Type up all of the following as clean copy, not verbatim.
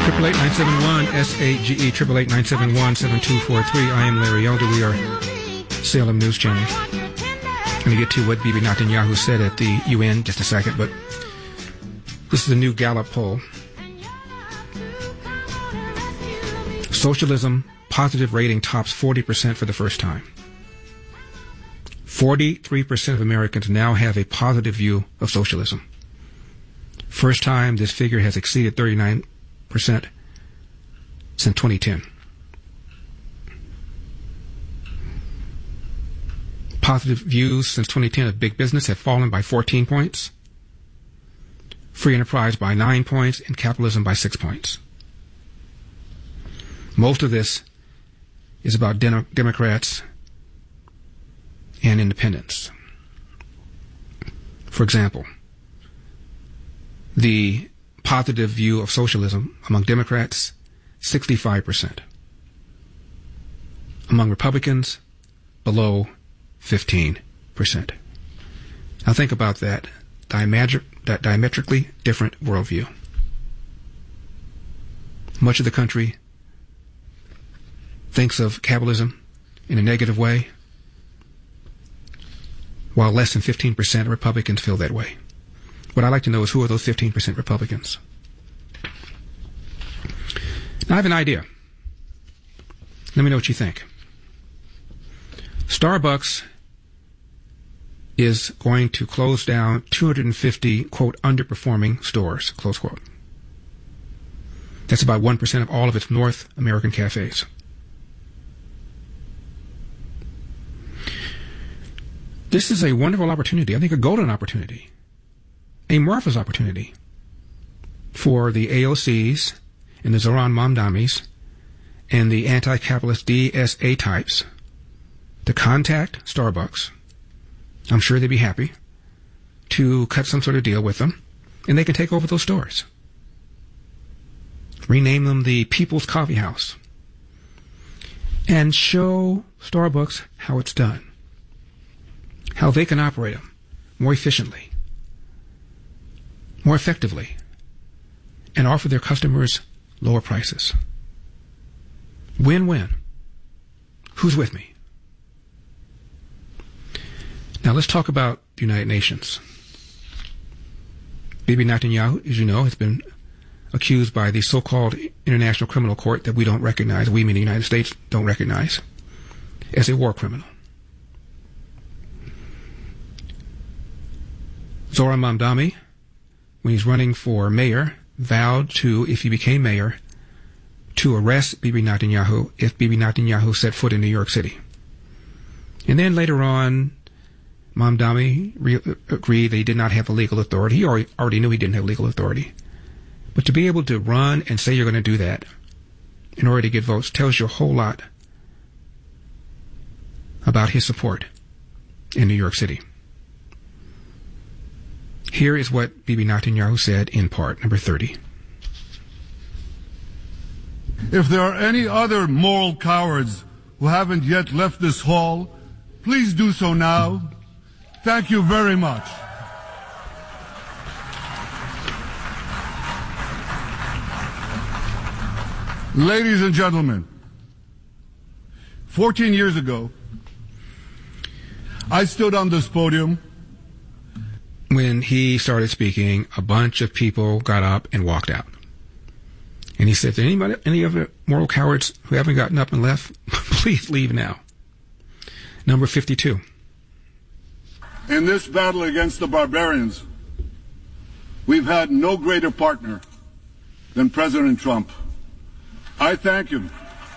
888-971 SAGE 888-971-7243. I am Larry Elder. We are Salem News Channel. I'm going to get to what Bibi Netanyahu said at the UN in just a second, but this is a new Gallup poll. Socialism positive rating tops 40% for the first time. 43% of Americans now have a positive view of socialism. First time this figure has exceeded 39% since 2010. Positive views since 2010 of big business have fallen by 14 points, free enterprise by 9 points, and capitalism by 6 points. Most of this is about Democrats and independents. For example, the positive view of socialism among Democrats, 65%. Among Republicans, below 15%. Now think about that diametrically different worldview. Much of the country thinks of capitalism in a negative way, while less than 15% of Republicans feel that way. What I'd like to know is, who are those 15% Republicans? Now, I have an idea. Let me know what you think. Starbucks is going to close down 250, quote, underperforming stores, close quote. That's about 1% of all of its North American cafes. This is a wonderful opportunity, I think a golden opportunity, a marvelous opportunity for the AOCs and the Zoran Mamdamis and the anti-capitalist DSA types to contact Starbucks. I'm sure they'd be happy to cut some sort of deal with them, and they can take over those stores. Rename them the People's Coffee House and show Starbucks how it's done, how they can operate them more efficiently, more effectively, and offer their customers lower prices. Win-win. Who's with me? Now let's talk about the United Nations. Bibi Netanyahu, as you know, has been accused by the so-called International Criminal Court that we don't recognize, we meaning the United States don't recognize, as a war criminal. Zoran Mamdani, when he's running for mayor, vowed to, if he became mayor, to arrest Bibi Netanyahu if Bibi Netanyahu set foot in New York City. And then later on, Mamdani agreed that he did not have the legal authority. He already knew he didn't have legal authority. But to be able to run and say you're going to do that in order to get votes tells you a whole lot about his support in New York City. Here is what Bibi Netanyahu said in part, number 30. If there are any other moral cowards who haven't yet left this hall, please do so now. Thank you very much. Ladies and gentlemen, 14 years ago, I stood on this podium. When he started speaking, a bunch of people got up and walked out. And he said, if there any other moral cowards who haven't gotten up and left, please leave now. Number 52. In this battle against the barbarians, we've had no greater partner than President Trump. I thank him.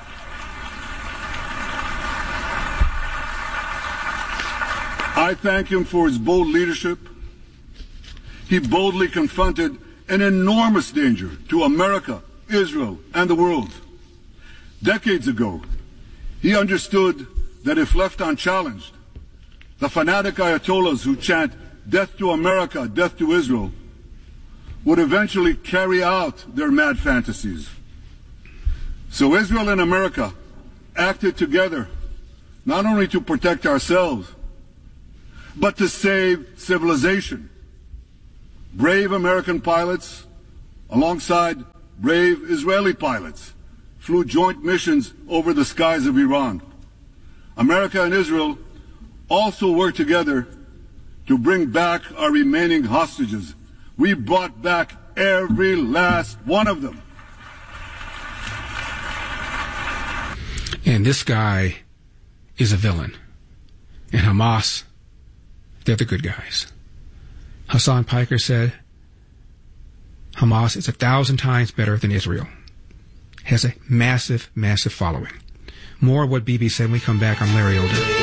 I thank him for his bold leadership. He boldly confronted an enormous danger to America, Israel, and the world. Decades ago, he understood that if left unchallenged, the fanatic Ayatollahs who chant death to America, death to Israel, would eventually carry out their mad fantasies. So Israel and America acted together, not only to protect ourselves, but to save civilization. Brave American pilots, alongside brave Israeli pilots flew joint missions over the skies of Iran. America and Israel also worked together to bring back our remaining hostages. We brought back every last one of them. And this guy is a villain. And Hamas, they're the good guys. Hassan Piker said, Hamas is 1,000 times better than Israel. Has a massive, massive following. More of what Bibi said when we come back on Larry Elder.